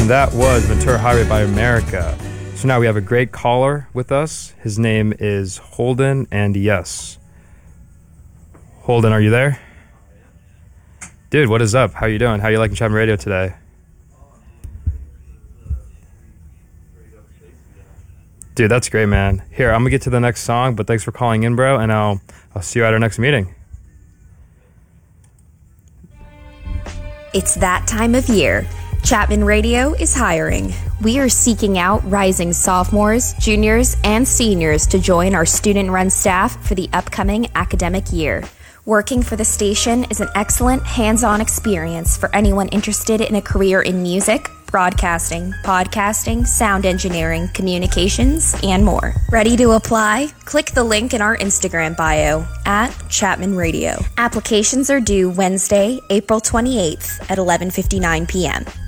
And that was Ventura Highway by America. So now we have a great caller with us. His name is Holden, and yes. Holden, are you there? Dude, what is up? How you doing? How you liking Chapman Radio today? Dude, that's great, man. Here, I'm going to get to the next song, but thanks for calling in, bro, and I'll see you at our next meeting. It's that time of year. Chapman Radio is hiring. We are seeking out rising sophomores, juniors, and seniors to join our student-run staff for the upcoming academic year. Working for the station is an excellent hands-on experience for anyone interested in a career in music, broadcasting, podcasting, sound engineering, communications, and more. Ready to apply? Click the link in our Instagram bio at Chapman Radio. Applications are due Wednesday, April 28th at 11:59 p.m.